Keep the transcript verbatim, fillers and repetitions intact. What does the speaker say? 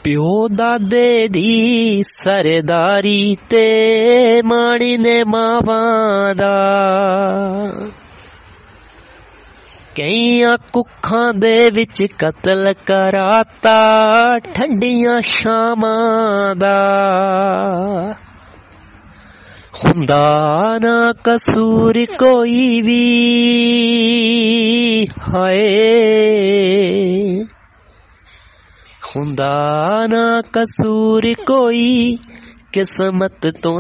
ਪਿਓ ਦਾਦੇ ਦੀ ਸਰਦਾਰੀ ਤੇ ਮਾਣੀ ਨੇ ਮਾਵਾਂ ਦਾ ਕਈਆਂ ਕੁੱਖਾਂ ਦੇ ਵਿੱਚ ਕਤਲ ਕਰਾਤਾ ਠੰਡੀਆਂ ਸ਼ਾਮਾਂ ਦਾ। ਹੁੰਦਾ ਨਾ ਕਸੂਰ ਕੋਈ ਵੀ ਹਾਏ, ਹੁੰਦਾ ਨਾ ਕਸੂਰ ਕੋਈ ਕਿਸਮਤ ਤੋਂ